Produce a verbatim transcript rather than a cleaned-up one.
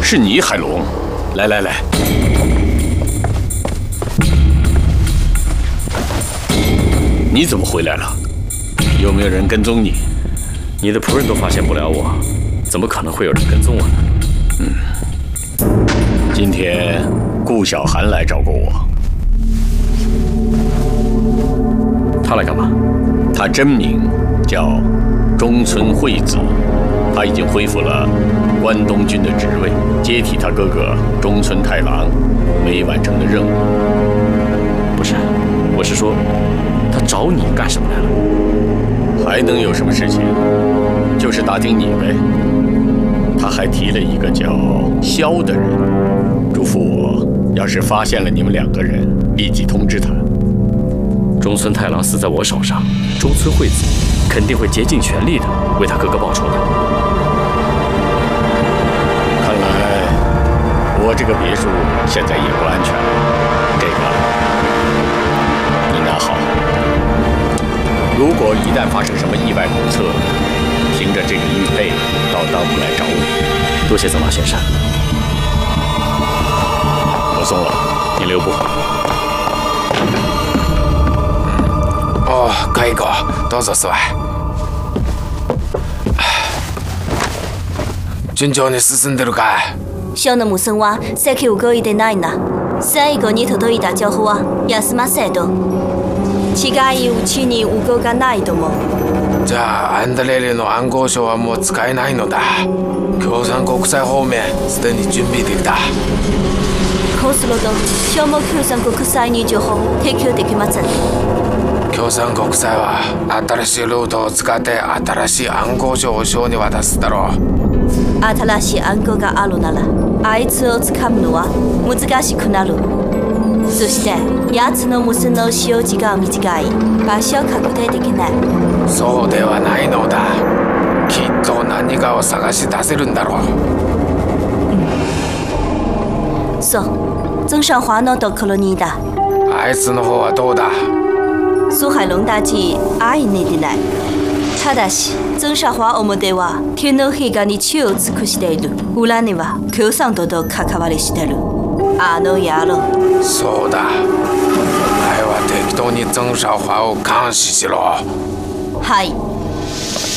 是你，海龙。来来来，你怎么回来了？有没有人跟踪你？ 你的仆人都发现不了我，怎么可能会有人跟踪我呢？ 嗯，今天顾小寒来找过我。 他来干嘛？ 他真名叫中村惠子，他已经恢复了关东军的职位，接替他哥哥中村太郎没完成的任务。 不是，我是说，他找你干什么来了？ 还能有什么事情？就是打听你呗。他还提了一个叫萧的人，嘱咐我，要是发现了你们两个人，立即通知他。 中村太郎死在我手上，中村惠子肯定会竭尽全力的为他哥哥报仇的。 看来我这个别墅现在也不安全了，这个你拿好。如果一旦发生什么意外不测，凭着这个玉佩到当铺来找我。 多谢曾老先生。 我送了，你留步。 おう、海子、どうぞ座。順調に進んでるか？ 小野無線は席動いてないな。最後に届いた情報は休ませと。近いうちに動かないと思う。 じゃあアンダレレの暗号書はもう使えないのだ。共産国際方面すでに準備できた。 こうすると消耗共産国際に情報提供できません。 共産国際は新しいルートを使って新しい暗号書を省に渡すだろう。 新しい暗号があるならあいつを掴むのは難しくなる。そして奴の無線の使用時間が短い。場所を確定できない。 そうではないのだ。きっと何かを探し出せるんだろう。 うん、そう、曾尚華のところにいた。 あいつの方はどうだ？ 蘇海龍たち会いに出ない。ただし曾尚華表は天皇陛下に忠を尽くしている。裏には共産党と関わりしてる。あの野郎。 そうだ。お前は適当に曾少華を監視しろ。 はい。